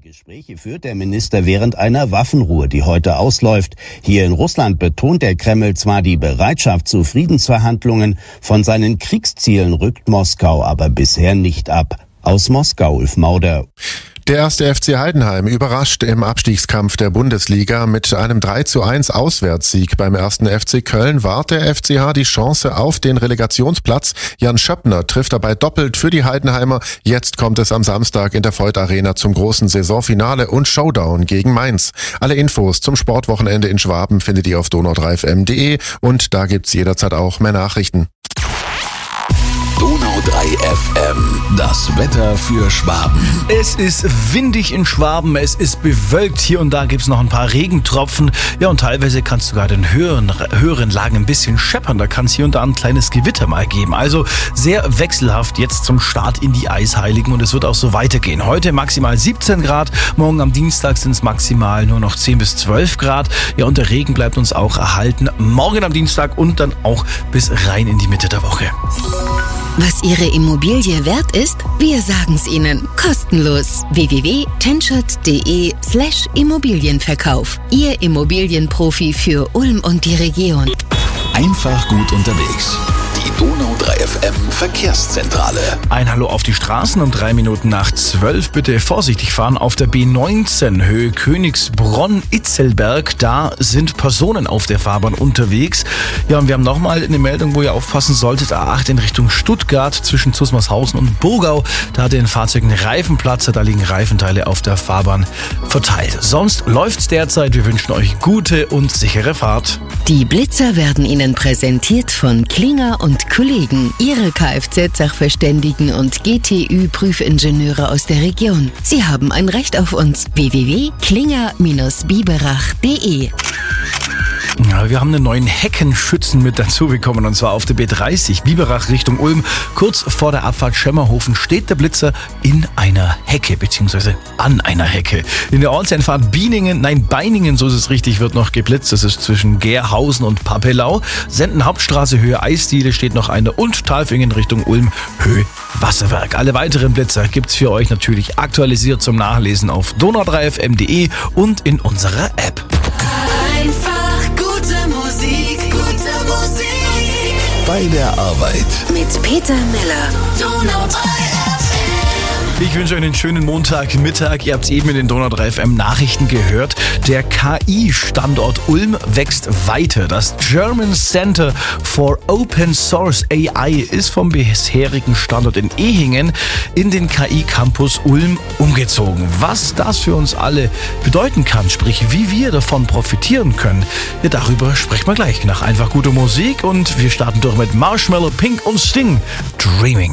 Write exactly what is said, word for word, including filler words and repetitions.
Gespräche führt der Minister während einer Waffenruhe, die heute ausläuft. Hier in Russland betont der Kreml zwar die Bereitschaft zu Friedensverhandlungen, von seinen Kriegszielen rückt Moskau aber bisher nicht ab. Aus Moskau, Ulf Mauder. Der erste F C Heidenheim überrascht im Abstiegskampf der Bundesliga. Mit einem drei zu eins Auswärtssieg beim ersten F C Köln wahrt der F C H die Chance auf den Relegationsplatz. Jan Schöppner trifft dabei doppelt für die Heidenheimer. Jetzt kommt es am Samstag in der Voith Arena zum großen Saisonfinale und Showdown gegen Mainz. Alle Infos zum Sportwochenende in Schwaben findet ihr auf donau drei f m punkt de und da gibt's jederzeit auch mehr Nachrichten. Donau drei F M, das Wetter für Schwaben. Es ist windig in Schwaben, es ist bewölkt, hier und da gibt's noch ein paar Regentropfen. Ja, und teilweise kannst du sogar den höheren, höheren Lagen ein bisschen scheppern, da kann es hier und da ein kleines Gewitter mal geben. Also sehr wechselhaft jetzt zum Start in die Eisheiligen und es wird auch so weitergehen. Heute maximal siebzehn Grad, morgen am Dienstag sind es maximal nur noch zehn bis zwölf Grad. Ja, und der Regen bleibt uns auch erhalten, morgen am Dienstag und dann auch bis rein in die Mitte der Woche. Was Ihre Immobilie wert ist? Wir sagen's Ihnen. Kostenlos. w w w punkt tenschert punkt de slash Immobilienverkauf. Ihr Immobilienprofi für Ulm und die Region. Einfach gut unterwegs. Die Donau drei F M Verkehrszentrale. Ein Hallo auf die Straßen um drei Minuten nach zwölf. Bitte vorsichtig fahren auf der B neunzehn Höhe Königsbronn-Itzelberg. Da sind Personen auf der Fahrbahn unterwegs. Ja, und wir haben nochmal eine Meldung, wo ihr aufpassen solltet. A acht in Richtung Stuttgart zwischen Zusmarshausen und Burgau. Da hat den Fahrzeug einen Reifenplatzer. Da liegen Reifenteile auf der Fahrbahn verteilt. Sonst läuft's derzeit. Wir wünschen euch gute und sichere Fahrt. Die Blitzer werden Ihnen präsentiert von Klinger und Kollegen, Ihre Kfz-Sachverständigen und G T Ü-Prüfingenieure aus der Region. Sie haben ein Recht auf uns. w w w punkt klinger Bindestrich biberach punkt de. Ja, wir haben einen neuen Heckenschützen mit dazu bekommen und zwar auf der B dreißig Biberach Richtung Ulm. Kurz vor der Abfahrt Schemmerhofen steht der Blitzer in einer Hecke beziehungsweise an einer Hecke. In der Ortseinfahrt Bieningen, nein Beiningen, so ist es richtig, wird noch geblitzt. Das ist zwischen Gerhausen und Papelau. Senden Hauptstraße Höhe Eisdiele steht noch einer und Talfingen Richtung Ulm Höhe Wasserwerk. Alle weiteren Blitzer gibt's für euch natürlich aktualisiert zum Nachlesen auf donau drei f m punkt de und in unserer App. Einfach gute Musik, gute Musik. Bei der Arbeit. Mit Peter Meller. Donau drei F M. Ich wünsche euch einen schönen Montagmittag. Ihr habt es eben in den Donau drei F M Nachrichten gehört. Der K I-Standort Ulm wächst weiter. Das German Center for Open Source A I ist vom bisherigen Standort in Ehingen in den K I-Campus Ulm umgezogen. Was das für uns alle bedeuten kann, sprich wie wir davon profitieren können, ja, darüber sprechen wir gleich nach einfach guter Musik und wir starten durch mit Marshmallow, Pink und Sting, Dreaming.